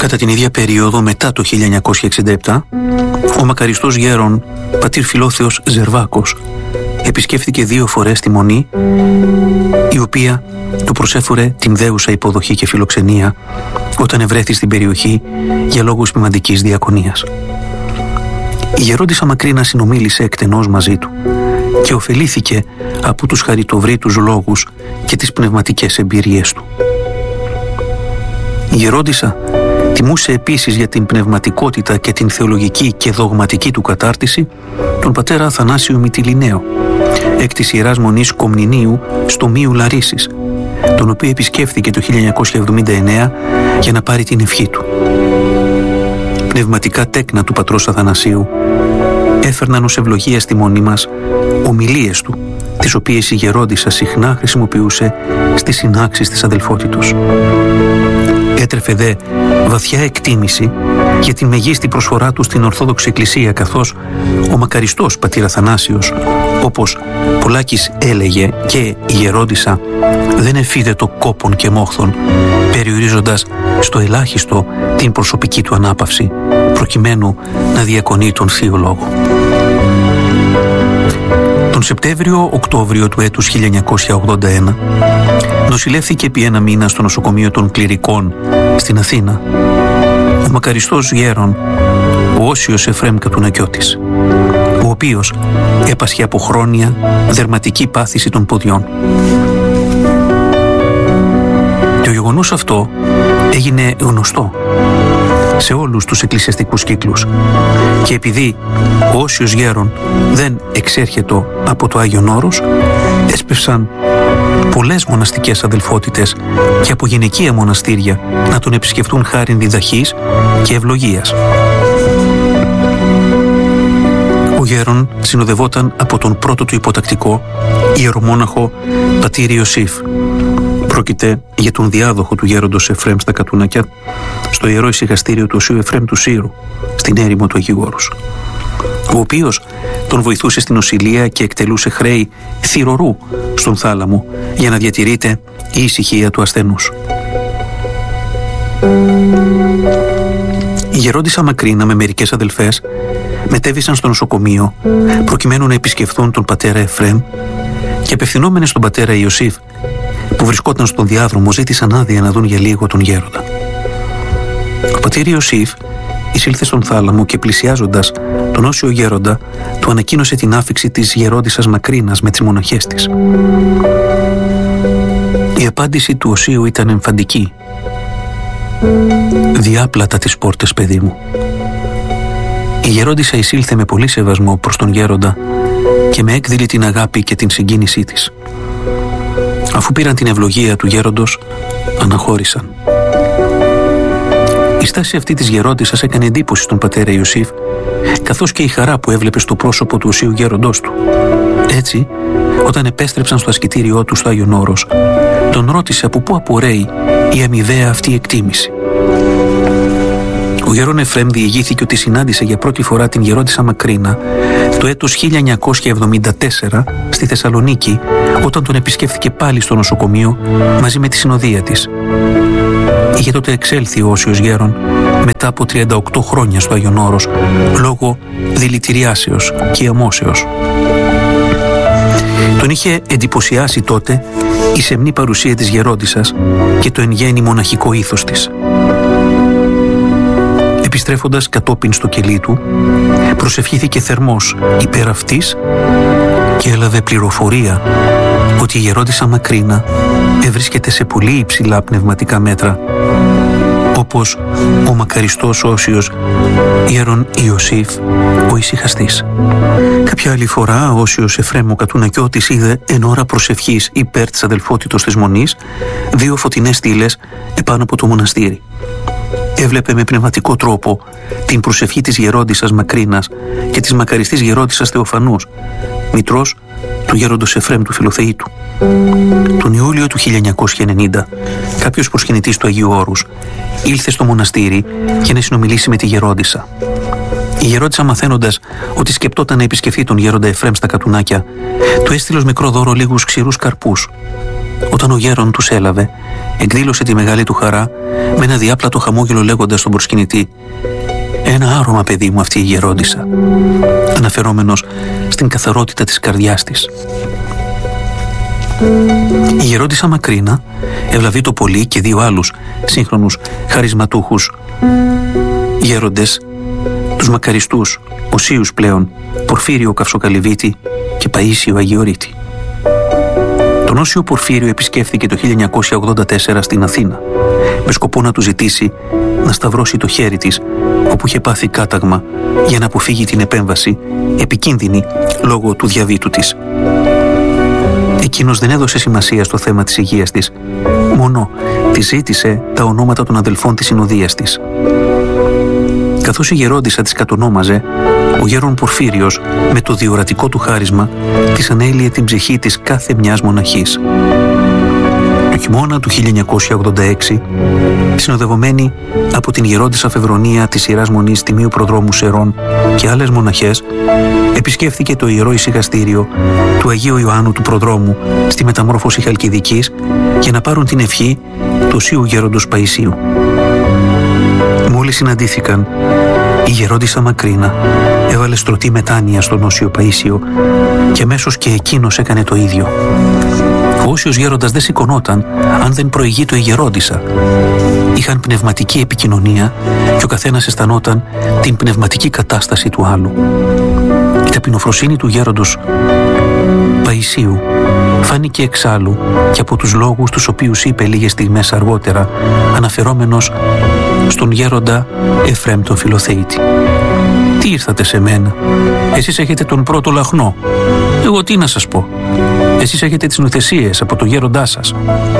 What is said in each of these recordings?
Κατά την ίδια περίοδο, μετά το 1967, ο μακαριστός γέρον πατήρ Φιλόθεος Ζερβάκος επισκέφθηκε 2 φορές τη Μονή, η οποία του προσέφερε την δέουσα υποδοχή και φιλοξενία όταν ευρέθη στην περιοχή για λόγους ποιμαντικής διακονίας. Η γερόντισσα Μακρίνα συνομίλησε εκτενώς μαζί του και ωφελήθηκε από τους χαριτοvrήτους λόγους και τις πνευματικές εμπειρίες του. Η γερόντισσα τιμούσε επίσης για την πνευματικότητα και την θεολογική και δογματική του κατάρτιση τον πατέρα Αθανάσιο Μυτιληναίο, εκ της Ιεράς Μονής Κομνηνίου στο Μίου Λαρίσης, τον οποίο επισκέφθηκε το 1979 για να πάρει την ευχή του. Πνευματικά τέκνα του πατρός Αθανασίου έφερναν ως ευλογία στη Μονή μας ομιλίες του, τις οποίες η γερόντισσα συχνά χρησιμοποιούσε στις συνάξεις της αδελφότητος. Έτρεφε δε βαθιά εκτίμηση για τη μεγίστη προσφορά του στην Ορθόδοξη Εκκλησία, καθώς ο μακαριστός πατήρ Αθανάσιος, όπως πολλάκις έλεγε και η γερόντισσα, δεν εφίδε το κόπον και μόχθον, περιορίζοντας στο ελάχιστο την προσωπική του ανάπαυση, προκειμένου να διακονεί τον Θείο Λόγο. Τον Σεπτέμβριο-Οκτώβριο του έτους 1981 νοσηλεύθηκε επί 1 μήνα στο νοσοκομείο των Κληρικών στην Αθήνα ο μακαριστός γέρον, ο Όσιος Εφραίμ Κατουνακιώτης, ο οποίος έπασχε από χρόνια δερματική πάθηση των ποδιών. Το γεγονός αυτό έγινε γνωστό σε όλους τους εκκλησιαστικούς κύκλους και επειδή ο Όσιος γέρον δεν εξέρχεται από το Άγιον Όρος, έσπευσαν πολλές μοναστικές αδελφότητες και από γυναικεία μοναστήρια να τον επισκεφτούν χάριν διδαχής και ευλογίας. Ο γέρον συνοδευόταν από τον πρώτο του υποτακτικό, ιερομόναχο πατήρ Ιωσήφ. Πρόκειται για τον διάδοχο του γέροντος Εφραίμ στα Κατούνακια, στο Ιερό Ησυχαστήριο του Οσίου Εφραίμ του Σύρου, στην έρημο του Αγίου Όρους, ο οποίος τον βοηθούσε στην νοσηλεία και εκτελούσε χρέη θυρωρού στον θάλαμο για να διατηρείται η ησυχία του ασθενούς. Η γερόντισσα Μακρίνα με μερικές αδελφές μετέβησαν στο νοσοκομείο προκειμένου να επισκεφθούν τον πατέρα Εφραίμ και απευθυνόμενες στον πατέρα Ιωσήφ, που βρισκόταν στον διάδρομο, ζήτησαν άδεια να δουν για λίγο τον γέροντα. Ο πατήρ Ιωσήφ εισήλθε στον θάλαμο και πλησιάζοντας τον Όσιο γέροντα του ανακοίνωσε την άφιξη της γερόντισσας Μακρίνας με τις μοναχές της. Η απάντηση του Οσίου ήταν εμφαντική. «Διάπλατα τις πόρτες, παιδί μου». Η γερόντισσα εισήλθε με πολύ σεβασμό προς τον γέροντα και με έκδηλε την αγάπη και την συγκίνησή της. Αφού πήραν την ευλογία του γέροντος, αναχώρησαν. Η στάση αυτή της γερόντισσας έκανε εντύπωση στον πατέρα Ιωσήφ, καθώς και η χαρά που έβλεπε στο πρόσωπο του Οσίου γέροντός του. Έτσι, όταν επέστρεψαν στο ασκητήριό του στο Άγιον Όρος, τον ρώτησε από πού απορρέει η αμοιβαία αυτή εκτίμηση. Ο γέρον Εφραίμ διηγήθηκε ότι συνάντησε για πρώτη φορά την γερόντισσα Μακρίνα το έτος 1974 στη Θεσσαλονίκη, όταν τον επισκέφθηκε πάλι στο νοσοκομείο μαζί με τη συνοδεία της. Είχε τότε εξέλθει ο Όσιος γέρον μετά από 38 χρόνια στο Άγιον Όρος λόγω δηλητηριάσεως και αμμόσεως. Τον είχε εντυπωσιάσει τότε η σεμνή παρουσία της γερόντισσας και το εν γέννη μοναχικό ήθος της. Επιστρέφοντας κατόπιν στο κελί του, προσευχήθηκε θερμός υπέρ αυτής και έλαβε πληροφορία ότι η γερόντισσα Μακρίνα ευρίσκεται σε πολύ υψηλά πνευματικά μέτρα, όπως ο μακαριστός Όσιος Ιερον Ιωσήφ, ο ησυχαστής. Κάποια άλλη φορά ο Όσιος Εφραίμ ο Κατουνακιώτης είδε εν ώρα προσευχής υπέρ της αδελφότητος της Μονής 2 φωτεινές στήλες επάνω από το μοναστήρι. Έβλεπε με πνευματικό τρόπο την προσευχή της γερόντισσας Μακρίνας και της μακαριστής γερόντισσας Θεοφανούς, μητρός του γέροντος Εφραίμ του Φιλοθεήτου. Τον Ιούλιο του 1990, κάποιος προσκυνητής του Αγίου Όρους ήλθε στο μοναστήρι για να συνομιλήσει με τη γερόντισσα. Η γερόντισσα, μαθαίνοντας ότι σκεπτόταν να επισκεφθεί τον γέροντα Εφραίμ στα Κατουνάκια, του έστειλε ως μικρό δώρο λίγους ξηρούς καρπούς. Όταν ο γέρον τους έλαβε, εκδήλωσε τη μεγάλη του χαρά με ένα διάπλατο χαμόγελο, λέγοντας στον προσκυνητή: «Ένα άρωμα, παιδί μου, αυτή η γερόντισσα», αναφερόμενος στην καθαρότητα της καρδιάς της. Η γερόντισσα Μακρίνα ευλαβεί το πολύ και δύο άλλους σύγχρονους χαρισματούχους γέροντες, τους μακαριστούς Οσίους πλέον, Πορφύριο Καυσοκαλυβίτη και Παΐσιο Αγιορείτη. Τον Όσιο Πορφύριο επισκέφθηκε το 1984 στην Αθήνα, με σκοπό να του ζητήσει να σταυρώσει το χέρι της, όπου είχε πάθει κάταγμα, για να αποφύγει την επέμβαση, επικίνδυνη λόγω του διαβήτου της. Εκείνος δεν έδωσε σημασία στο θέμα της υγείας της, μόνο της ζήτησε τα ονόματα των αδελφών της συνοδείας της. Καθώς η γερόντισσα της κατονόμαζε, ο γέρον Πορφύριος, με το διορατικό του χάρισμα, της ανέλυε την ψυχή της κάθε μιας μοναχής. Το χειμώνα του 1986, συνοδευομένη από την γερόντισσα Φεβρονία της Ιεράς Μονής Τιμίου Προδρόμου Σερών και άλλες μοναχές, επισκέφθηκε το Ιερό Ησυχαστήριο του Αγίου Ιωάννου του Προδρόμου στη Μεταμόρφωση Χαλκιδικής για να πάρουν την ευχή του Οσίου Γέροντος Παΐσιου. Μόλις συναντήθηκαν, η γερόντισσα Μακρίνα έβαλε στρωτή μετάνοια στον Όσιο Παΐσιο και αμέσως και εκείνος έκανε το ίδιο. Ο Όσιος Γέροντας δεν σηκωνόταν αν δεν προηγείτο η γερόντισσα. Είχαν πνευματική επικοινωνία και ο καθένας αισθανόταν την πνευματική κατάσταση του άλλου. Η ταπεινοφροσύνη του γέροντος Παΐσιου φάνηκε εξάλλου και από τους λόγους τους οποίους είπε λίγες στιγμές αργότερα, αναφερόμενος στον γέροντα Εφραίμ τον Φιλοθέητη. «Τι ήρθατε σε μένα? Εσείς έχετε τον πρώτο λαχνό. Εγώ τι να σας πω? Εσείς έχετε τις νοθεσίες από το γέροντά σας».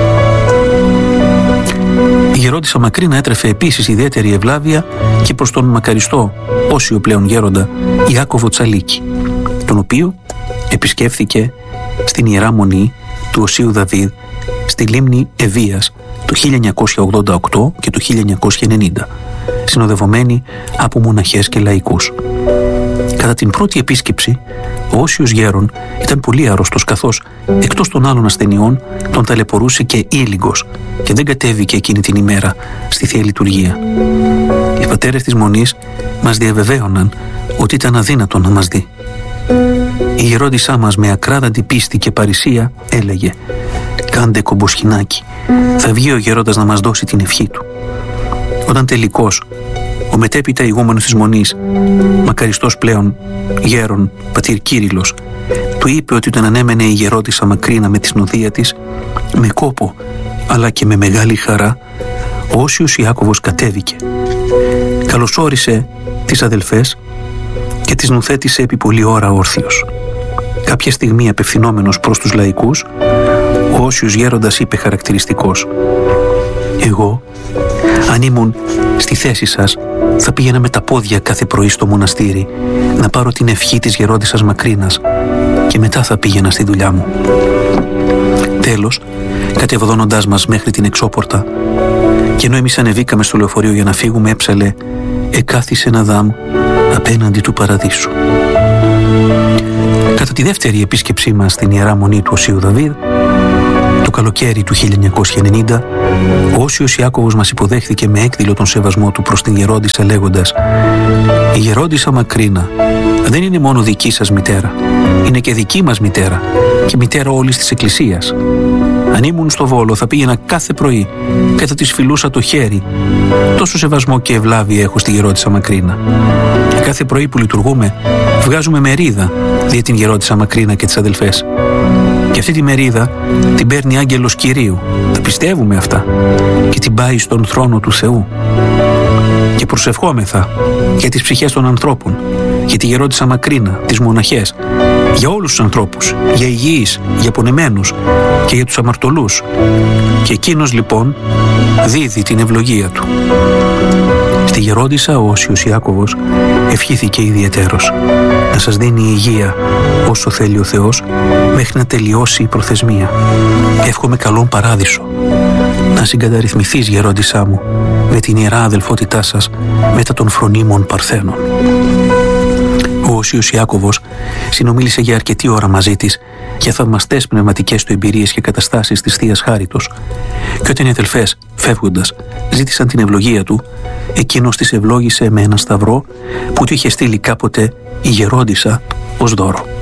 Η γερόντισσα Μακρίνα έτρεφε επίσης ιδιαίτερη ευλάβεια και προς τον μακαριστό Όσιο πλέον γέροντα Ιάκωβο Τσαλίκη, τον οποίο επισκέφθηκε στην Ιερά Μονή του Οσίου Δαβίδ στη λίμνη Ευβίας το 1988 και το 1990, συνοδευομένη από μοναχές και λαϊκούς. Κατά την πρώτη επίσκεψη, ο Όσιος Γέρον ήταν πολύ άρρωστος, καθώς εκτός των άλλων ασθενειών τον ταλαιπωρούσε και ήλιγκος και δεν κατέβηκε εκείνη την ημέρα στη Θεία Λειτουργία. Οι πατέρες της Μονής μας διαβεβαίωναν ότι ήταν αδύνατο να μας δει. Η γερόντισσά μας με ακράδαντη πίστη και παρησία έλεγε: «Κάντε κομποσχοινάκι, θα βγει ο γερόντας να μας δώσει την ευχή του». Όταν τελικώς ο μετέπειτα ηγούμενος της Μονής, μακαριστός πλέον γέρον πατήρ Κύριλλος, του είπε ότι τον ανέμενε η γερόντισσα Μακρίνα με τη συνοδεία της, με κόπο αλλά και με μεγάλη χαρά, ο Όσιος Ιάκωβος κατέβηκε, καλωσόρισε τις αδελφές και τις νουθέτησε επί πολλή ώρα όρθιος. Κάποια στιγμή, απευθυνόμενος προς τους λαϊκούς, ο Όσιος Γέροντας είπε χαρακτηριστικός: «Εγώ, αν ήμουν στη θέση σας, θα πήγαινα με τα πόδια κάθε πρωί στο μοναστήρι να πάρω την ευχή της γερόντισσας Μακρίνας και μετά θα πήγαινα στη δουλειά μου». Τέλος, κατεβδώνοντάς μας μέχρι την εξώπορτα, και ενώ εμείς ανεβήκαμε στο λεωφορείο για να φύγουμε, έψαλε: «Εκάθισε να δάμ απέναντι του παραδείσου». Κατά τη δεύτερη επίσκεψή μας στην Ιερά Μονή του Οσίου Δαβίδ, το καλοκαίρι του 1990, ο Όσιος Ιάκωβος μας υποδέχθηκε με έκδηλο τον σεβασμό του προς την γερόντισσα, λέγοντας: «Η γερόντισσα Μακρίνα δεν είναι μόνο δική σας μητέρα, είναι και δική μας μητέρα και μητέρα όλης της Εκκλησίας. Αν ήμουν στο Βόλο θα πήγαινα κάθε πρωί και θα της φιλούσα το χέρι. Τόσο σεβασμό και ευλάβεια έχω στη γερόντισσα Μακρίνα. Και κάθε πρωί που λειτουργούμε βγάζουμε μερίδα δια την γερόντισσα Μακρίνα και τις αδελφές. Και αυτή τη μερίδα την παίρνει άγγελος Κυρίου, τα πιστεύουμε αυτά, και την πάει στον θρόνο του Θεού. Και προσευχόμεθα για τις ψυχές των ανθρώπων, για τη γερόντισσα Μακρίνα, τις μοναχές, για όλους τους ανθρώπους, για υγιείς, για πονεμένους και για τους αμαρτωλούς. Και εκείνος λοιπόν δίδει την ευλογία του». Στη γερόντισσα ο Όσιος Ιάκωβος ευχήθηκε ιδιαιτέρως να σας δίνει υγεία όσο θέλει ο Θεός μέχρι να τελειώσει η προθεσμία. Εύχομαι καλόν παράδεισο. Να συγκαταρρυθμηθείς, γερόντισσά μου, με την ιερά αδελφότητά σας μετά των φρονίμων Παρθένων. Ο Όσιος Ιάκωβος συνομίλησε για αρκετή ώρα μαζί της για θαυμαστές πνευματικές του εμπειρίες και καταστάσεις της Θείας Χάριτος, και όταν οι αδελφές, φεύγοντας, ζήτησαν την ευλογία του, εκείνος τις ευλόγησε με ένα σταυρό που του είχε στείλει κάποτε η γερόντισσα ως δώρο.